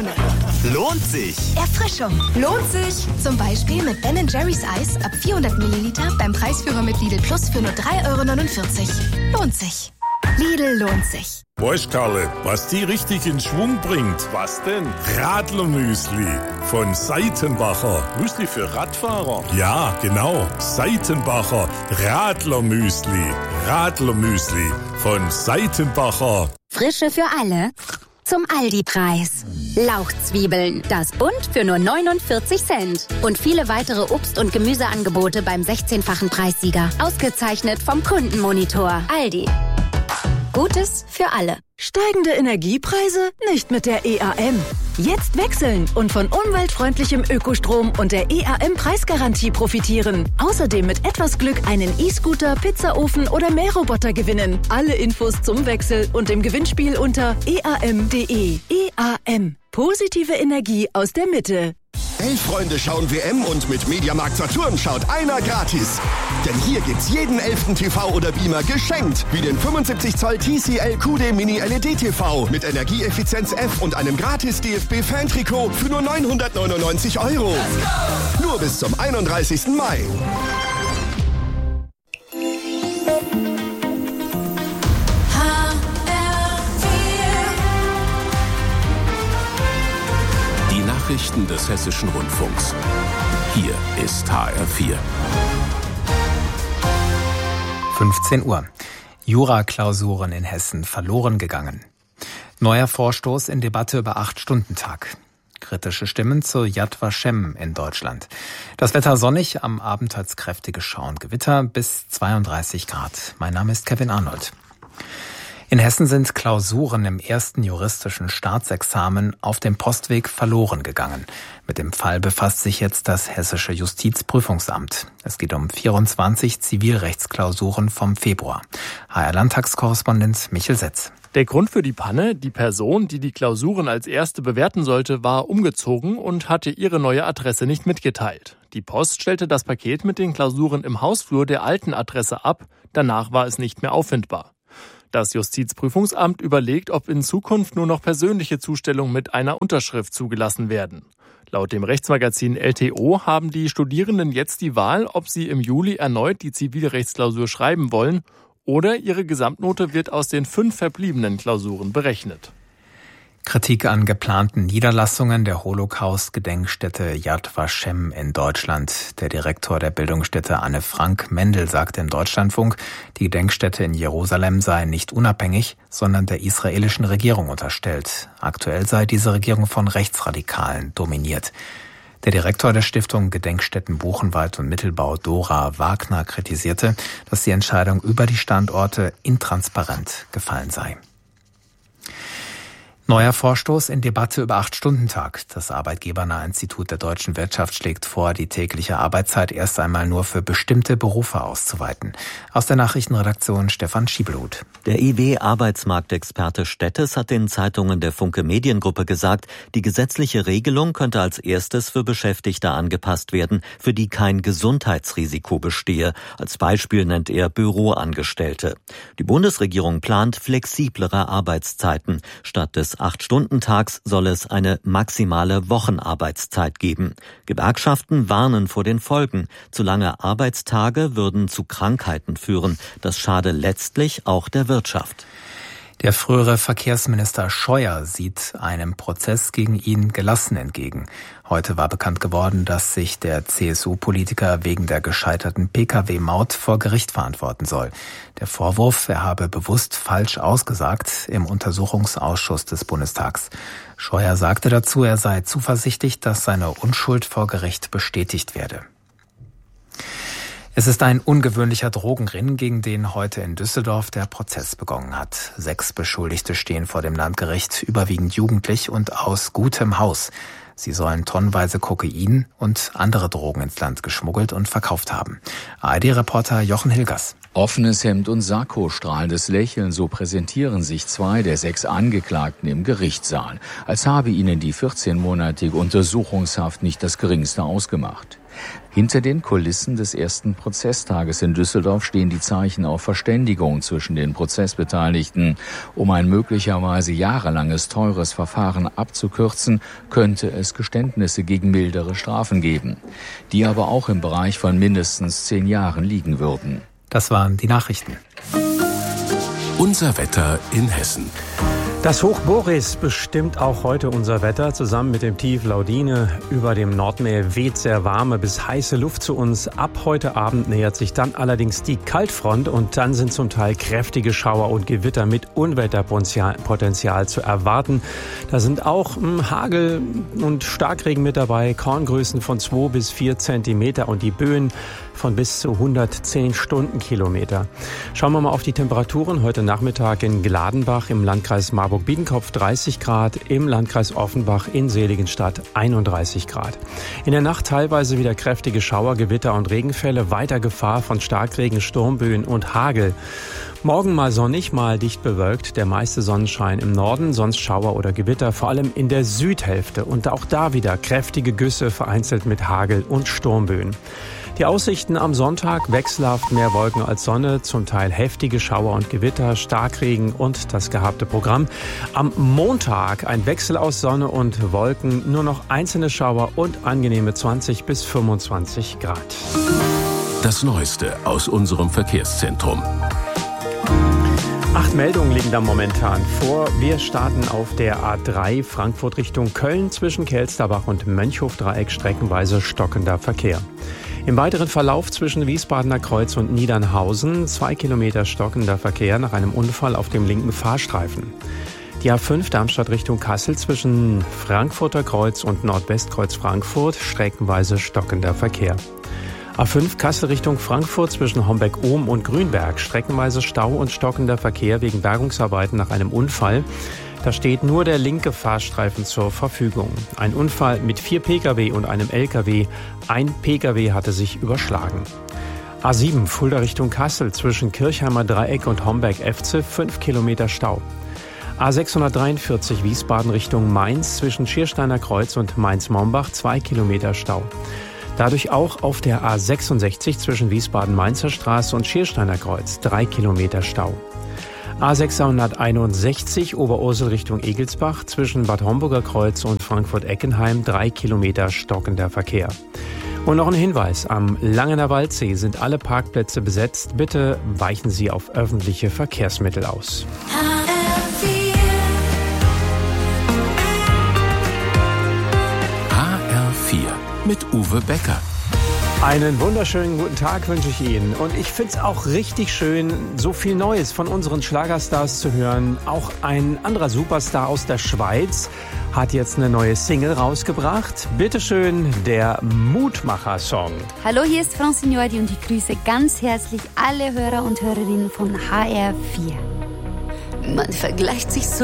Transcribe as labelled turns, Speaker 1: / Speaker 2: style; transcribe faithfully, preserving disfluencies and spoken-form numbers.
Speaker 1: Laune.
Speaker 2: Lohnt sich.
Speaker 1: Erfrischung. Lohnt sich. Zum Beispiel mit Ben and Jerry's Eis ab vierhundert Milliliter beim Preisführer mit Lidl Plus für nur drei Euro neunundvierzig. Lohnt sich. Lidl lohnt sich.
Speaker 3: Weißt, Karle, was die richtig in Schwung bringt?
Speaker 4: Was denn?
Speaker 3: Radlermüsli von Seitenbacher.
Speaker 4: Müsli für Radfahrer?
Speaker 3: Ja, genau. Seitenbacher Radlermüsli. Radlermüsli von Seitenbacher.
Speaker 5: Frische für alle. Zum Aldi-Preis. Lauchzwiebeln, das Bund für nur neunundvierzig Cent. Und viele weitere Obst- und Gemüseangebote beim sechzehnfachen Preissieger. Ausgezeichnet vom Kundenmonitor. Aldi. Gutes für alle.
Speaker 6: Steigende Energiepreise? Nicht mit der E A M. Jetzt wechseln und von umweltfreundlichem Ökostrom und der E A M-Preisgarantie profitieren. Außerdem mit etwas Glück einen E-Scooter, Pizzaofen oder Mähroboter gewinnen. Alle Infos zum Wechsel und im Gewinnspiel unter e a m punkt d e. E A M. Positive Energie aus der Mitte.
Speaker 7: Elf-Freunde schauen W M und mit Mediamarkt Saturn schaut einer gratis. Denn hier gibt's jeden elften T V oder Beamer geschenkt. Wie den fünfundsiebzig Zoll T C L Q D Mini L E D T V mit Energieeffizienz F und einem gratis D F B-Fan-Trikot für nur neunhundertneunundneunzig Euro. Nur bis zum einunddreißigsten Mai.
Speaker 8: Nachrichten des Hessischen Rundfunks. Hier ist H R vier.
Speaker 9: fünfzehn Uhr. Jura-Klausuren in Hessen verloren gegangen. Neuer Vorstoß in Debatte über Acht-Stunden-Tag. Kritische Stimmen zu Yad Vashem in Deutschland. Das Wetter sonnig, am Abend hat's kräftige Schauer und Gewitter bis zweiunddreißig Grad. Mein Name ist Kevin Arnold. In Hessen sind Klausuren im ersten juristischen Staatsexamen auf dem Postweg verloren gegangen. Mit dem Fall befasst sich jetzt das Hessische Justizprüfungsamt. Es geht um vierundzwanzig Zivilrechtsklausuren vom Februar. H R-Landtagskorrespondent Michel Setz.
Speaker 10: Der Grund für die Panne: Die Person, die die Klausuren als erste bewerten sollte, war umgezogen und hatte ihre neue Adresse nicht mitgeteilt. Die Post stellte das Paket mit den Klausuren im Hausflur der alten Adresse ab. Danach war es nicht mehr auffindbar. Das Justizprüfungsamt überlegt, ob in Zukunft nur noch persönliche Zustellungen mit einer Unterschrift zugelassen werden. Laut dem Rechtsmagazin L T O haben die Studierenden jetzt die Wahl, ob sie im Juli erneut die Zivilrechtsklausur schreiben wollen oder ihre Gesamtnote wird aus den fünf verbliebenen Klausuren berechnet.
Speaker 9: Kritik an geplanten Niederlassungen der Holocaust-Gedenkstätte Yad Vashem in Deutschland. Der Direktor der Bildungsstätte Anne Frank Mendel sagte im Deutschlandfunk, die Gedenkstätte in Jerusalem sei nicht unabhängig, sondern der israelischen Regierung unterstellt. Aktuell sei diese Regierung von Rechtsradikalen dominiert. Der Direktor der Stiftung Gedenkstätten Buchenwald und Mittelbau, Dora Wagner, kritisierte, dass die Entscheidung über die Standorte intransparent gefallen sei. Neuer Vorstoß in Debatte über Acht-Stunden-Tag. Das Arbeitgebernahe Institut der deutschen Wirtschaft schlägt vor, die tägliche Arbeitszeit erst einmal nur für bestimmte Berufe auszuweiten. Aus der Nachrichtenredaktion Stefan Schiebelhut.
Speaker 11: Der I W-Arbeitsmarktexperte Stettes hat den Zeitungen der Funke Mediengruppe gesagt, die gesetzliche Regelung könnte als erstes für Beschäftigte angepasst werden, für die kein Gesundheitsrisiko bestehe. Als Beispiel nennt er Büroangestellte. Die Bundesregierung plant flexiblere Arbeitszeiten. Statt des Acht-Stunden-Tags soll es eine maximale Wochenarbeitszeit geben. Gewerkschaften warnen vor den Folgen. Zu lange Arbeitstage würden zu Krankheiten führen. Das schade letztlich auch der Wirtschaft.
Speaker 9: Der frühere Verkehrsminister Scheuer sieht einem Prozess gegen ihn gelassen entgegen. Heute war bekannt geworden, dass sich der C S U-Politiker wegen der gescheiterten Pkw-Maut vor Gericht verantworten soll. Der Vorwurf, er habe bewusst falsch ausgesagt, im Untersuchungsausschuss des Bundestags. Scheuer sagte dazu, er sei zuversichtlich, dass seine Unschuld vor Gericht bestätigt werde. Es ist ein ungewöhnlicher Drogenring, gegen den heute in Düsseldorf der Prozess begonnen hat. Sechs Beschuldigte stehen vor dem Landgericht, überwiegend jugendlich und aus gutem Haus. Sie sollen tonnenweise Kokain und andere Drogen ins Land geschmuggelt und verkauft haben. A R D-Reporter Jochen Hilgers.
Speaker 2: Offenes Hemd und Sakko, strahlendes Lächeln, so präsentieren sich zwei der sechs Angeklagten im Gerichtssaal, als habe ihnen die vierzehnmonatige Untersuchungshaft nicht das Geringste ausgemacht. Hinter den Kulissen des ersten Prozesstages in Düsseldorf stehen die Zeichen auf Verständigung zwischen den Prozessbeteiligten. Um ein möglicherweise jahrelanges teures Verfahren abzukürzen, könnte es Geständnisse gegen mildere Strafen geben, die aber auch im Bereich von mindestens zehn Jahren liegen würden.
Speaker 9: Das waren die Nachrichten.
Speaker 8: Unser Wetter in Hessen.
Speaker 4: Das Hoch Boris bestimmt auch heute unser Wetter. Zusammen mit dem Tief Laudine über dem Nordmeer weht sehr warme bis heiße Luft zu uns. Ab heute Abend nähert sich dann allerdings die Kaltfront und dann sind zum Teil kräftige Schauer und Gewitter mit Unwetterpotenzial zu erwarten. Da sind auch mh, Hagel und Starkregen mit dabei, Korngrößen von zwei bis vier Zentimeter und die Böen von bis zu hundertzehn Stundenkilometer. Schauen wir mal auf die Temperaturen. Heute Nachmittag in Gladenbach im Landkreis Marburg-Biedenkopf dreißig Grad, im Landkreis Offenbach in Seligenstadt einunddreißig Grad. In der Nacht teilweise wieder kräftige Schauer, Gewitter und Regenfälle, weiter Gefahr von Starkregen, Sturmböen und Hagel. Morgen mal sonnig, mal dicht bewölkt, der meiste Sonnenschein im Norden, sonst Schauer oder Gewitter, vor allem in der Südhälfte. Und auch da wieder kräftige Güsse, vereinzelt mit Hagel und Sturmböen. Die Aussichten am Sonntag: wechselhaft mehr Wolken als Sonne, zum Teil heftige Schauer und Gewitter, Starkregen und das gehabte Programm. Am Montag ein Wechsel aus Sonne und Wolken, nur noch einzelne Schauer und angenehme zwanzig bis fünfundzwanzig Grad.
Speaker 8: Das Neueste aus unserem Verkehrszentrum.
Speaker 4: Acht Meldungen liegen da momentan vor. Wir starten auf der A drei Frankfurt Richtung Köln zwischen Kelsterbach und Mönchhof-Dreieck streckenweise stockender Verkehr. Im weiteren Verlauf zwischen Wiesbadener Kreuz und Niedernhausen zwei Kilometer stockender Verkehr nach einem Unfall auf dem linken Fahrstreifen. Die A fünf Darmstadt Richtung Kassel zwischen Frankfurter Kreuz und Nordwestkreuz Frankfurt streckenweise stockender Verkehr. A fünf Kassel Richtung Frankfurt zwischen Hombeck-Ohm und Grünberg streckenweise Stau und stockender Verkehr wegen Bergungsarbeiten nach einem Unfall. Da steht nur der linke Fahrstreifen zur Verfügung. Ein Unfall mit vier Pkw und einem L K W. Ein Pkw hatte sich überschlagen. A sieben Fulda Richtung Kassel zwischen Kirchheimer Dreieck und Homberg-Efze fünf Kilometer Stau. A sechshundertdreiundvierzig Wiesbaden Richtung Mainz zwischen Schiersteiner Kreuz und Mainz-Mombach zwei Kilometer Stau. Dadurch auch auf der A sechsundsechzig zwischen Wiesbaden-Mainzer Straße und Schiersteiner Kreuz drei Kilometer Stau. A sechshunderteinundsechzig Oberursel Richtung Egelsbach zwischen Bad Homburger Kreuz und Frankfurt-Eckenheim drei Kilometer stockender Verkehr. Und noch ein Hinweis: Am Langener Waldsee sind alle Parkplätze besetzt. Bitte weichen Sie auf öffentliche Verkehrsmittel aus.
Speaker 8: H R vier mit Uwe Becker.
Speaker 4: Einen wunderschönen guten Tag wünsche ich Ihnen. Und ich finde es auch richtig schön, so viel Neues von unseren Schlagerstars zu hören. Auch ein anderer Superstar aus der Schweiz hat jetzt eine neue Single rausgebracht. Bitteschön, der Mutmacher-Song.
Speaker 12: Hallo, hier ist Francine Jordi und ich grüße ganz herzlich alle Hörer und Hörerinnen von H R vier. Man vergleicht sich so